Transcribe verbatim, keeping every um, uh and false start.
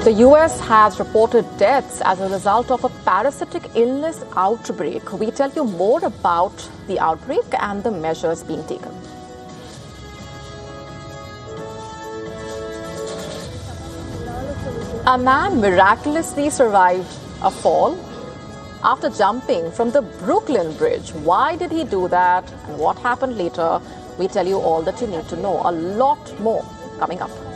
The U S has reported deaths as a result of a parasitic illness outbreak. We tell you more about the outbreak and the measures being taken. A man miraculously survived a fall after jumping from the Brooklyn Bridge. Why did he do that and what happened later? We tell you all that you need to know. A lot more coming up.